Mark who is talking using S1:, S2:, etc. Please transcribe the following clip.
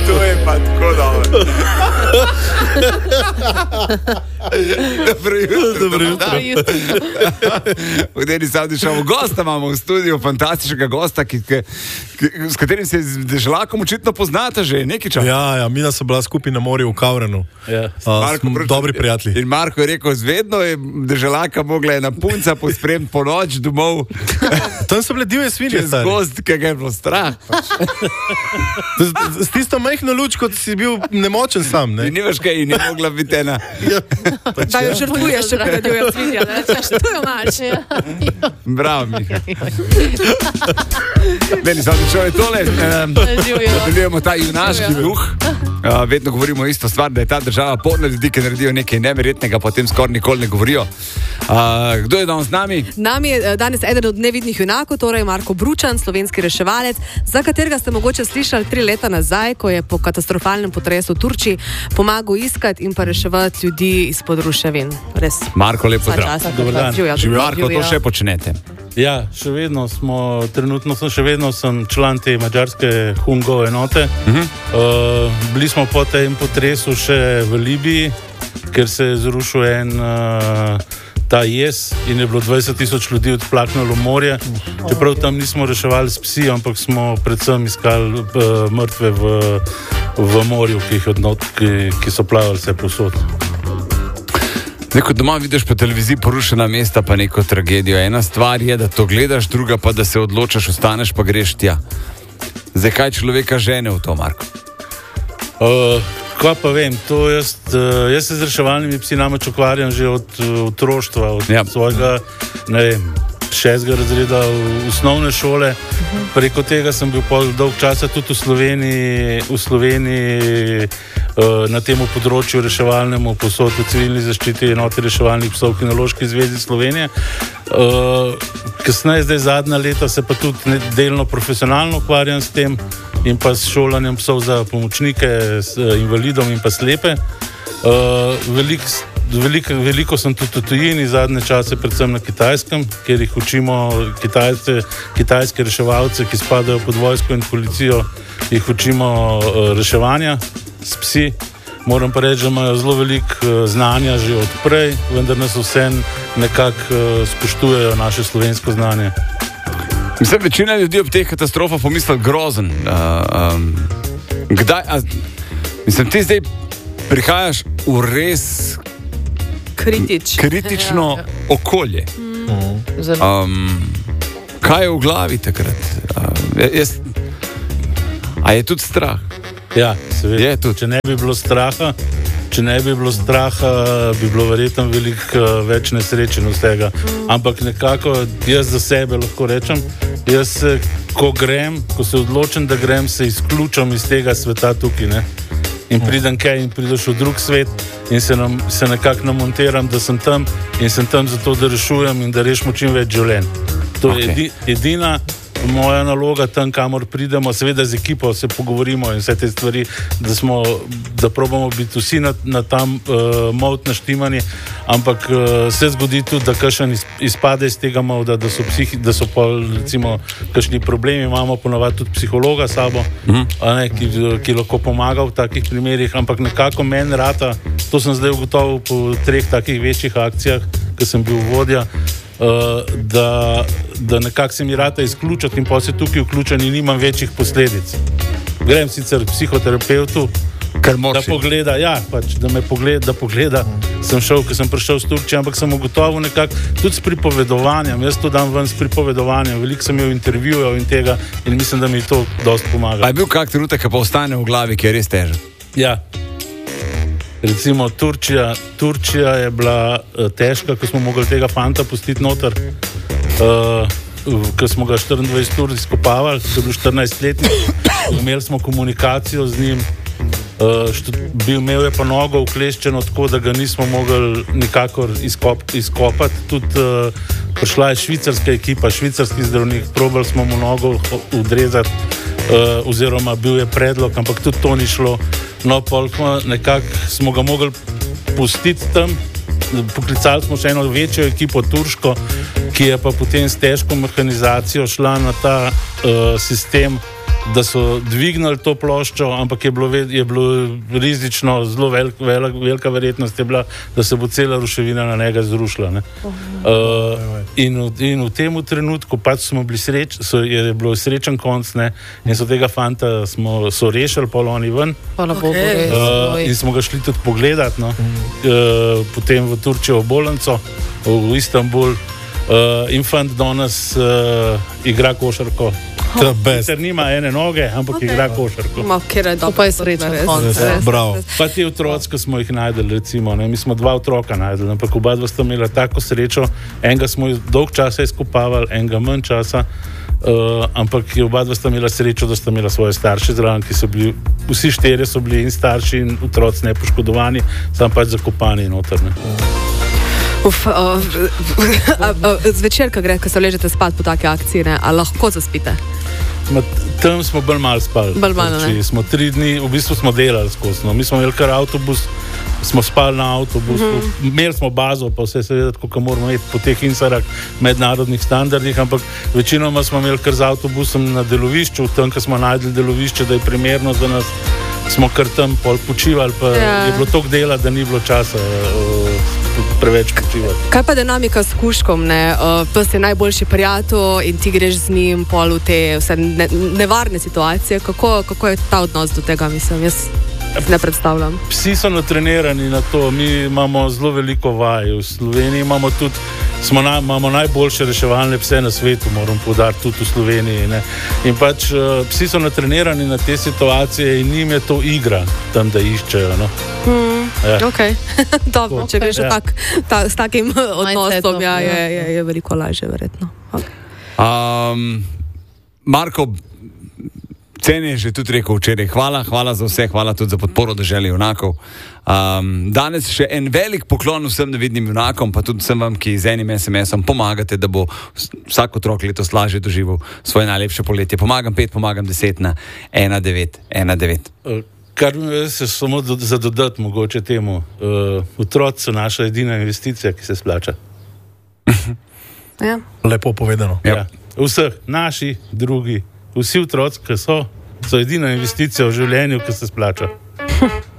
S1: To je pa tako dobro. Dobro jutro. V dnevni Saudi šovu gosta imamo v studiu, fantastičnega gosta, s katerim se z Deželakom očitno poznate že nekaj časa.
S2: Ja, mi nas bila skupaj na morju v Kavrenu. Dobri prijatelji.
S1: In Marko je rekel, zvedno je Deželaka mogla ena punca pospremiti po noč domov.
S2: Tam so bile divje svinje,
S1: stari. Čez gost, ki ga je bilo strah.
S2: S tisto majhno luč, kot si bil nemočen sam, ne?
S1: In nimaš kaj, in je mogla biti ena.
S3: Da jo žrtvuješ, če pa divje svinje, ne? To je mače.
S1: Bravo, Miha. Meni sam človek tole, nadaljujemo ta junaški duh. Vedno govorimo isto stvar, da je ta država polna ljudi, ki naredijo nekaj neverjetnega, potem skoraj nikoli ne govorijo. Kdo je danes z nami?
S3: Nami je danes eden od nevidnih junakov, torej Marko Bručan, slovenski reševalec, za katerega ste mogoče slišali 3 leta nazaj, ko je po katastrofalnem potresu v Turčiji pomagal iskati in pa reševati ljudi izpod ruševin. Res.
S1: Marko, lep pozdrav.
S2: Dobar dan.
S1: Živijo, Marko, to še počnete.
S4: Ja, trenutno sem član te madžarske Hungo enote. Bili smo po tem potresu še v Libiji, ker se je zrušil ta jez in je bilo 20,000 ljudi odplaknilo morje. Čeprav tam nismo reševali s psi, ampak smo predvsem iskali mrtve v morju, ki so plavali vse povsod.
S1: Neko doma vidiš po televiziji porušena mesta, pa neko tragedijo. Ena stvar je, da to gledaš, druga pa, da se odločaš, ostaneš pa greš tja. Zdaj, kaj človeka žene v to, Marko?
S4: Kaj pa vem, jaz se z reševalnimi psi namreč ukvarjam že od otroštva, od svojega, ne vem, 6. razreda osnovne šole. Preko tega sem bil dolg časa tudi v Sloveniji na tem področju reševalnemu posod v civilni zaščiti enoti reševalnih psov Kinološki zvezi Slovenije. Kasneje, zdaj zadnja leta, se pa tudi delno profesionalno ukvarjam s tem in pa s šolanjem psov za pomočnike, s invalidom in pa slepe. Veliko sem tudi v tujini, zadnje čase predvsem na Kitajskem, kjer jih učimo kitajske reševalce, ki spadajo pod vojsko in policijo, jih učimo reševanja s psi. Moram pa reči, da imajo zelo veliko znanja že od prej, vendar nas vsem nekako spoštujejo naše slovensko znanje.
S1: Mislim, večina ljudi ob teh katastrofah pomisli grozen. Ti zdaj prihajaš v res kritično okolje. Kaj je v glavi takrat? A je tudi strah?
S4: Ja, seveda. Če ne bi bilo straha, bi bilo verjetno veliko več nesreče od tega. Ampak nekako jaz za sebe lahko rečem, ko se odločim, da grem, se izključim iz tega sveta tukaj, ne? In pridem kaj in prideš v drug svet in se nekako namontiram, da sem tam in sem tam zato, da rešujem in da rešimo čim več življenj. To je edina moja naloga tam, kamor pridemo, seveda z ekipo se pogovorimo in vse te stvari, da probamo biti vsi na tam molt naštimani, ampak se zgodi tudi, da kakšen izpade iz tega molda, da so pa recimo kakšni problemi, imamo ponavadi tudi psihologa s sabo, ki lahko pomaga v takih primerih, ampak nekako meni rata, to sem zdaj ugotovil po 3 takih večjih akcijah, ki sem bil vodja, da nekako se mi rata izključiti in pa se tukaj vključen in nimam večjih posledic. Grem sicer psihoterapeutu, da pogleda, da pogleda, sem šel, ko sem prišel z Turčije, ampak sem ugotovil nekako tudi s pripovedovanjem, jaz to dam ven s pripovedovanjem, veliko sem imel intervjujev in tega in mislim, da mi to dosti pomaga.
S1: A je bil kak trenutek, ki pa ostane v glavi, ki je res težek?
S4: Ja. Recimo Turčija je bila težka, ko smo mogli tega fanta pustiti noter, ko smo ga 24 ur izkopavali, ko je bil 14-letnik, imeli smo komunikacijo z njim, imel je pa nogo ukleščeno tako, da ga nismo mogli nikakor izkopati. Tudi prišla je švicarska ekipa, švicarski zdravnik, probali smo mu nogo odrezati, oziroma bil je predlog, ampak tudi to ni šlo. No, nekako smo ga mogli pustiti tam, poklicali smo še eno večjo ekipo, turško, ki je pa potem s težko mehanizacijo šla na ta sistem da so dvignili to ploščo, ampak je bilo rizično, zelo velika verjetnost je bila, da se bo cela ruševina na njega zrušila. In v tem trenutku pač smo bili je bilo srečen konc, ne, in so tega fanta so rešili poloni ven. In smo ga šli tudi pogledati, no. Potem v Turčijo v bolnico, v Istanbul. In fant danes igra košarko. Ker nima ene noge, ampak igra košarko.
S3: Pa je srečen.
S4: Pa ti otroci, ki smo jih najdeli, recimo, ne? Mi smo 2 otroka najdeli, ampak oba dva sta imela tako srečo. Enega smo dolg časa izkopavali, enega manj časa, ampak oba dva sta imela srečo, da sta imela svoje starše zraven, ki so bili, vsi 4 so bili in starši in otroci nepoškodovani, sam pač zakopani noter.
S3: Zvečer, ko se ležete spat po take akcije, a lahko zaspite?
S4: Tam smo bolj malo spali. Smo 3 dni, v bistvu smo delali skozi. No. Mi smo imeli kar avtobus, smo spali na avtobusu, imeli smo bazo, pa vse seveda, kako moramo imeti po teh INSARAG mednarodnih standardih, ampak večinoma smo imeli kar z avtobusom na delovišču, tam, ko smo najdeli delovišče, da je primerno za nas, smo kar tam pol počivali, pa je bilo toliko dela, da ni bilo časa preveč počivati.
S3: Kaj pa dinamika s kužkom, ne? Pes je najboljši prijatelj in ti greš z njim pol v te vse nevarne situacije. Kako je ta odnos do tega, mislim? Jaz ne predstavljam.
S4: Psi so natrenirani na to. Mi imamo zelo veliko vaj. V Sloveniji imamo tudi imamo najboljše reševalne pse na svetu, moram poudariti, tudi v Sloveniji. Ne? In pač psi so natrenirani na te situacije in njim je to igra tam, da iščejo. No?
S3: Ok, dobro, če greš s takim odnosom, je veliko lažje, verjetno. Okay.
S1: Marko, Ceni je že tudi rekel včeraj, hvala za vse, hvala tudi za podporo Deželi junakov. Danes še en velik poklon vsem nevidnim junakom, pa tudi vsem vam, ki z enim SMS-om pomagate, da bo vsak otrok letos lažje doživel svoje najlepše poletje. Pomagam 5, pomagam 10 na 1919.
S4: Kar mi se samo za dodati mogoče temu, otroci so naša edina investicija, ki se splača.
S3: Ja.
S2: Lepo povedano.
S4: Ja. Vseh, naši, drugi, vsi otroci, ki so edina investicija v življenju, ki se splača.